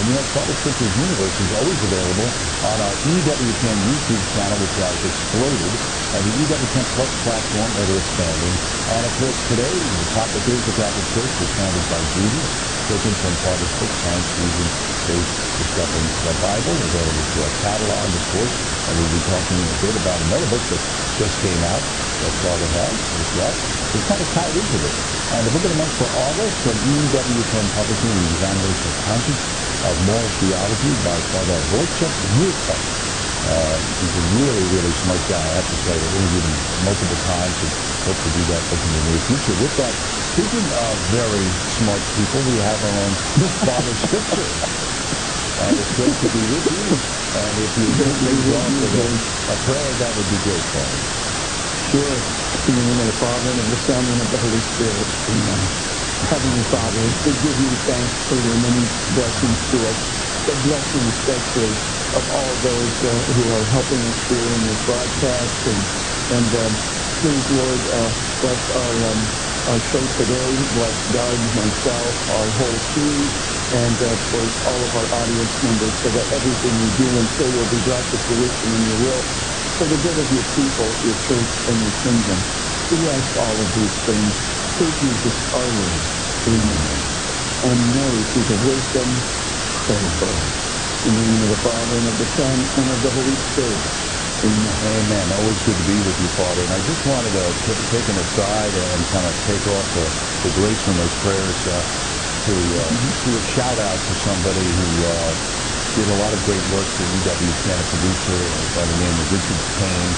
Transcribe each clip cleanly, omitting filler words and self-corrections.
Father Scriptures Universe is always available on our EWTN YouTube channel, which has exploded, and the EWTN Plus platform, ever expanding. And of course, today, the topic is the Catholic Church was founded by Jesus, taken from Father's book, Science, Reason, Faith, Discovering the Bible, available to our catalog, of course. And we'll be talking a bit about another book that just came out that Father has as well. It's kind of tied into this. And the book of the month for August from EWTN Publishing, The Examination of Conscience of Moral Theology by Father Wojciech Wilczek. He's a really, really smart guy, I have to say. I've interviewed him multiple times and hope to do that in the near future. With that, speaking of very smart people, we have our own Father Scripture. And it's great to be with you. And if you could lead off with a prayer, that would be great, Father. Sure. In the name of the Father, and of the Son, and of the Holy Spirit. Amen. Heavenly Father, we give you thanks for your many blessings to us, the blessing especially of all those who are helping us here in this broadcast. And please, Lord, bless our show today. Bless Doug, myself, our whole team, and of course all of our audience members, so that everything we do and say will be brought to fruition in your will, for the good of your people, your church, and your kingdom. We ask all of these things through Jesus our Lord. Amen. And Mary, seat of wisdom, pray for us. In the name of the Father, and of the Son, and of the Holy Spirit. Amen. Amen. Always good to be with you, Father. And I just wanted to take an aside and kind of take off the grace from those prayers to do a shout out to somebody who did a lot of great work for EWTN, a producer by the name of Richard Payne,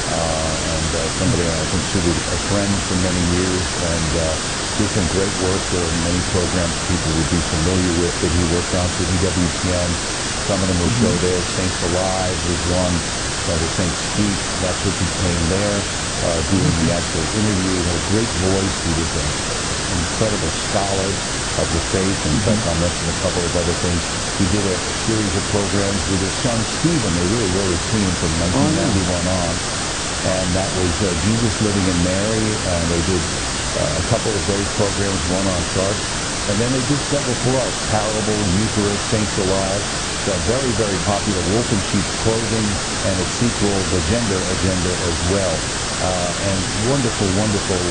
and somebody I considered a friend for many years, and did some great work. There are many programs people would be familiar with that he worked on for EWTN. Some of them will show there. Saints Alive was one. The Saints Speak, that's Richard Payne there, doing the actual interview. He had a great voice. He was an incredible scholar of the faith. In fact, I'll mention a couple of other things. He did a series of programs with his son Stephen. They really were a team from 1991 on. And that was Jesus Living in Mary. And they did a couple of those programs, one on sharks. And then they did several for us, Parable, Eucharist, Saints Alive. So very, very popular, Wolf in Sheep's Clothing, and its sequel, The Gender Agenda, as well. And wonderful, wonderful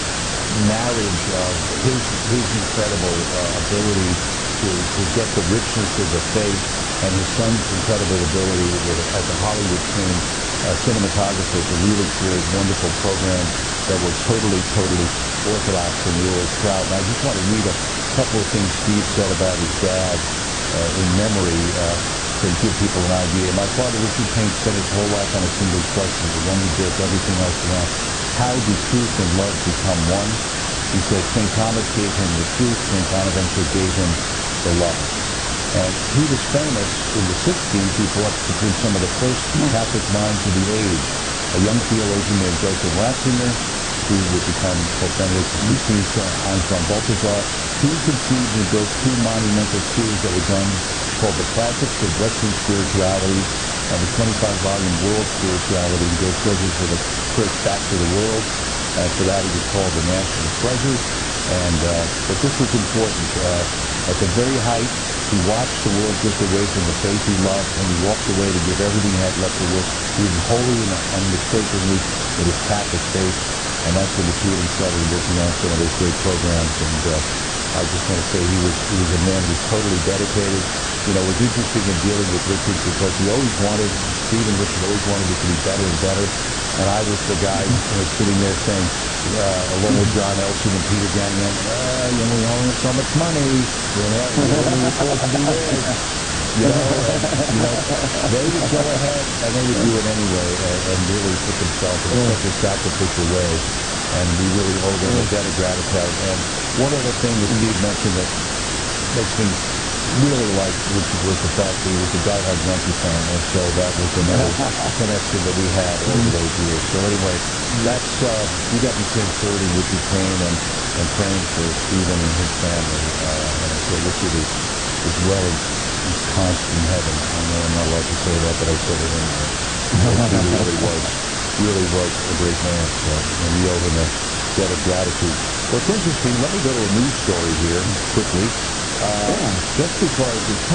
marriage of his incredible ability to get the richness of the faith, and his son's incredible ability as a Hollywood-trained cinematographer to really create wonderful programs that were totally, totally orthodox, and we were always proud. And I just want to read a couple of things Steve said about his dad in memory to give people an idea. My father, Richard Payne, spent his whole life on a single question, the one he built everything else around. How do truth and love become one? He said St. Thomas gave him the truth, St. Bonaventure gave him the love. And he was famous in the 60s. He brought between some of the first Catholic minds of the age. A young theologian named Joseph Ratzinger, who would become Pope Benedict XVI, Hans von Balthasar. He conceived and built two monumental series that were done called The Classics of Western Spirituality and the 25-volume World Spirituality. He gave treasures for the Church back to the world. And for that, he was called the National Treasure. And but this was important. At the very height, he watched the world drift away from the faith he loved, and he walked away to give everything he had left to work, even wholly and unmistakably with his Catholic faith. And that's when the two of them started working on some of those great programs. And I just want to say he was a man who was totally dedicated. You know, it was interesting in dealing with Richard because he always wanted, Steve and Richard always wanted it to be better and better. And I was the guy sitting there saying, along with John Elson and Peter Gagnon, we only have so much money. We only afford to do this. They would go ahead and they would do it anyway and really put themselves in such a sacrificial way. And we really owe them a debt of gratitude. And one other thing that Steve mentioned that makes me really like Richard was the fact that he was a diehard Yankee fan, and so that was another connection that we had over those years. So anyway, that's we got in sincerity Richard Payne and praying for Stephen and his family. And so Richard is well ensconced in heaven. I know I'm not allowed to say that, but I said it anyway. He really was a great man. So, and we owe him a debt of gratitude. Well, it's interesting. Let me go to a news story here quickly. Just because it's